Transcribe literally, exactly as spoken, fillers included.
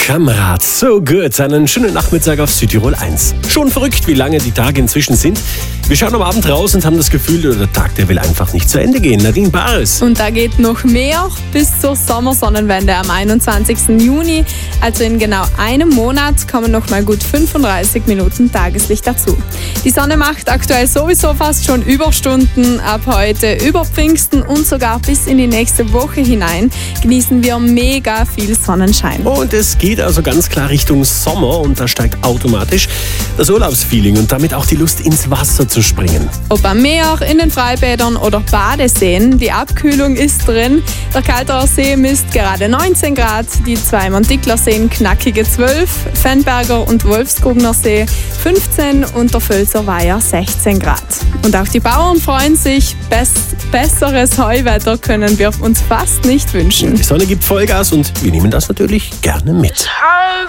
Kamerad, so gut. Einen schönen Nachmittag auf Südtirol eins. Schon verrückt, wie lange die Tage inzwischen sind. Wir schauen am Abend raus und haben das Gefühl, der Tag, der will einfach nicht zu Ende gehen. Nadine Bares. Und da geht noch mehr bis zur Sommersonnenwende am einundzwanzigsten Juni. Also in genau einem Monat kommen noch mal gut fünfunddreißig Minuten Tageslicht dazu. Die Sonne macht aktuell sowieso fast schon Überstunden. Ab heute über Pfingsten und sogar bis in die nächste Woche hinein genießen wir mega viel Sonnenschein. Und es geht also ganz klar Richtung Sommer und da steigt automatisch das Urlaubsfeeling und damit auch die Lust, ins Wasser zu springen. Ob am Meer, in den Freibädern oder Badeseen, die Abkühlung ist drin. Der Kalterer See misst gerade neunzehn Grad, die zwei Montikler Seen knackige zwölf, Fennberger und Wolfsgrubner See fünfzehn und der Völzer Weiher sechzehn Grad. Und auch die Bauern freuen sich. Best, besseres Heuwetter können wir uns fast nicht wünschen. Die Sonne gibt Vollgas und wir nehmen das natürlich gerne mit.